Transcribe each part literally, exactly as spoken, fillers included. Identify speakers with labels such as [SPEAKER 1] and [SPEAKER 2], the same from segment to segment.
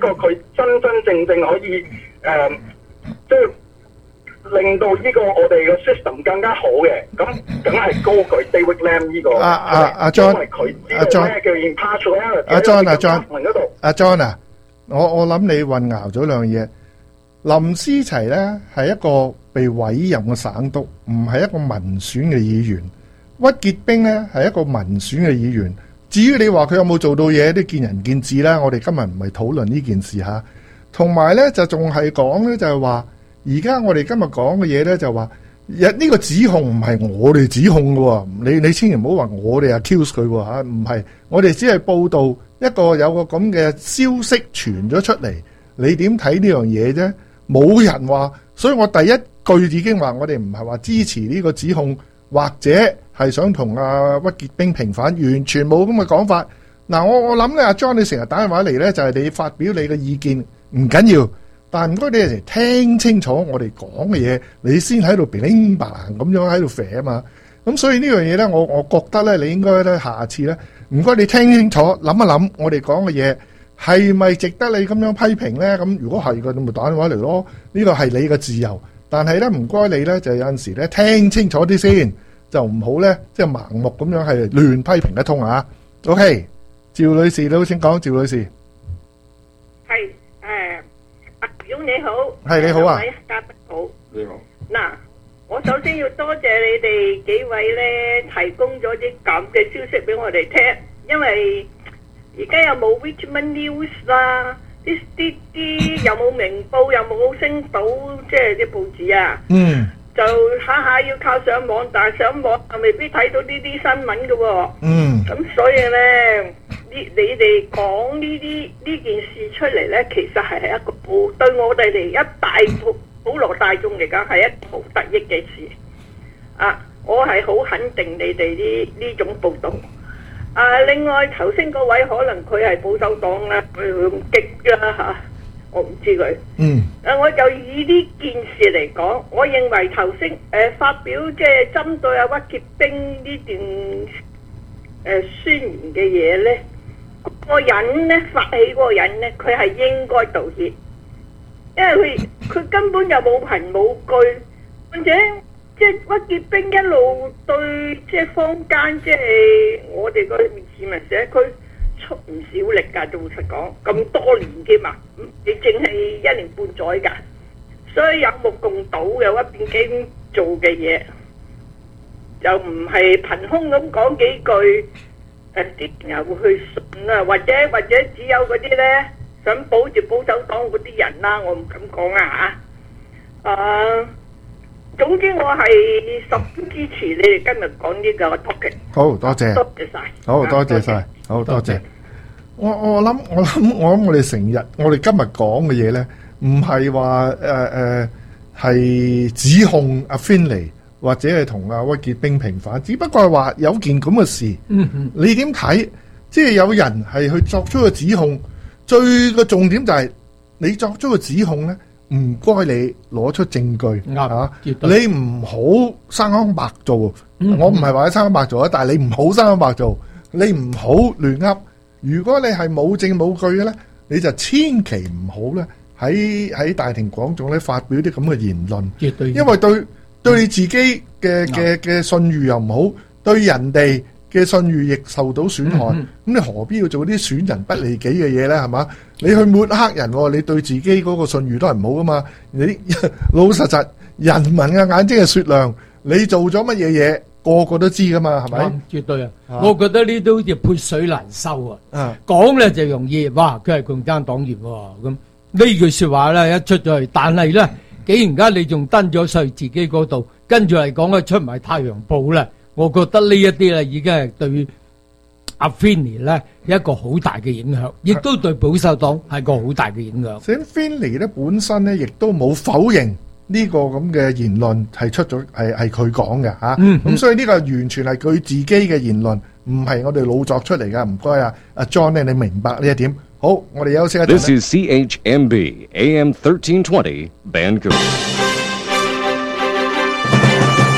[SPEAKER 1] 個佢真真正正可以誒，即係令到呢個我哋個 system 更加好嘅，咁梗係高舉 David Lam 呢個。
[SPEAKER 2] 阿阿阿 John，
[SPEAKER 1] 因為佢知道咩叫 impartiality。
[SPEAKER 2] 阿 John 啊 John，
[SPEAKER 1] 嗰度。
[SPEAKER 2] 阿 John 啊，我我諗你混淆咗兩樣嘢。林思齊咧係一個被委任嘅省督，唔係一個民選嘅議員。屈傑兵咧係一個民選嘅議員。至於你話佢有冇做到嘢，都見仁見智啦。我哋今日唔係討論呢件事嚇。同埋咧就仲係講咧就係話，而家我哋今日講嘅嘢咧就話，呢個指控唔係我哋指控嘅喎。你你千祈唔好話我哋 accuse 佢喎嚇，唔係。我哋只係報道一個有個咁嘅消息傳咗出嚟，你點睇呢樣嘢啫？冇人話，所以我第一句已經話我哋唔係話支持呢個指控，或者係想同阿屈傑兵平反，完全冇咁嘅講法。嗱，我我諗咧，阿 John 你成日打電話嚟咧，就係你發表你嘅意見，唔緊要，但係唔該你嚟聽清楚我哋講嘅嘢，你先喺度乒鈴嘭咁樣喺度啡啊嘛。咁所以呢樣嘢咧，我我覺得咧，你應該咧下次咧，唔該你聽清楚，諗一諗我哋講嘅嘢。係咪值得你咁樣批評呢？咁如果係嘅，你咪打電話嚟咯。呢個係你嘅自由，但係咧唔該你咧就有陣時咧聽清楚啲先，就唔好咧即係盲目咁樣係亂批評一通啊。OK， 趙女士你好，請講，趙女士。
[SPEAKER 3] 係誒，阿表你好，
[SPEAKER 2] 係你好啊，
[SPEAKER 3] 嘉賓好，
[SPEAKER 4] 你好。
[SPEAKER 3] 嗱，我首先要多謝你哋幾位咧提供咗啲咁嘅消息俾我哋聽，因為而家有冇 Richmond News 啦？啲啲啲有冇明報，有冇星島，即係啲報紙啊？
[SPEAKER 2] 嗯。
[SPEAKER 3] 就下下要靠上網，但係上網又未必睇到呢啲新聞嘅喎。
[SPEAKER 2] 嗯。
[SPEAKER 3] 咁所以咧，呢你哋講呢啲呢件事出嚟咧，其實係一個好對我哋嚟一大普普羅大眾嚟講係一個好得益嘅事。啊，我係好肯定你哋呢呢種報導。啊！另外頭先嗰位可能佢係保守黨啦，佢咁激啦嚇，我唔知佢。
[SPEAKER 2] 嗯。
[SPEAKER 3] 啊！我就以呢件事嚟講，我認為頭先誒發表即係針對阿屈傑兵呢段誒、呃、宣言嘅嘢咧，個人咧發起嗰個人咧，佢係應該道歉，因為佢佢根本就冇憑冇據，或者。即係屈傑兵一路對即係坊間，即係我哋個市民社區出唔少力㗎。老實講，咁多年添嘛，你淨係一年半載㗎，所以有目共睹嘅屈傑兵做嘅嘢，就唔係憑空咁講幾句，誒啲人又會去信啊，或者或者只有嗰啲咧想保住保守黨嗰啲人啦，我唔敢講啊嚇，啊。總之我係十分支持你哋今日講呢個 topic。
[SPEAKER 2] 好多謝，
[SPEAKER 3] 多謝晒，
[SPEAKER 2] 好多謝晒，好多謝。我我諗我諗我諗我哋成日我哋今日講嘅嘢咧，唔係話誒誒係指控阿 Finlay 或者係同阿屈傑兵平反，只不過係話有件咁嘅事。嗯嗯，你點睇？即係有人係去作出個指控，最個重點就係你作出個指控咧。唔該你攞出證據啊！你唔好生坑白做，嗯、我唔係話你生坑白做啊，但係你唔好生坑白做，你唔好亂噏。如果你係冇證冇據嘅咧，你就千祈唔好咧喺喺大庭廣眾咧發表啲咁嘅言論，絕對因為對對你自己嘅嘅嘅信譽又唔好，對人哋嘅信譽亦受到損害，咁、嗯嗯、你何必要做啲損人不利己嘅嘢咧？係嘛？你去抹黑人，你對自己嗰個信譽都係唔好噶嘛？你老實實，人民嘅眼睛係雪亮，你做咗乜嘢嘢，個個都知噶嘛？係咪、
[SPEAKER 5] 嗯？絕對啊！啊我覺得呢都好似潑水難收啊！講咧就容易，哇！佢係共產黨員喎，咁呢句說話咧一出咗去，但係咧，既然間你仲登咗上自己嗰度，跟住嚟講咧出埋《太陽報》咧。我覺得呢一啲咧已經係對阿 Finlay 咧一個好大嘅影響，亦都對保守黨係個好大嘅影響。
[SPEAKER 2] 咁 Finlay 咧本身咧亦都冇否認呢個咁嘅言論係出咗係係佢講嘅嚇。咁、嗯嗯、所以呢個完全係佢自己嘅言論，唔係我哋老作出嚟㗎。唔該啊，阿 John 咧，你明白呢一點？好，我哋休息一陣。
[SPEAKER 6] This is C H M B A M thirteen twenty Vancouver。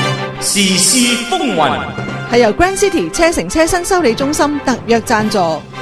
[SPEAKER 7] 時事風雲
[SPEAKER 8] 係由 Grand City 車城車新修理中心特約贊助。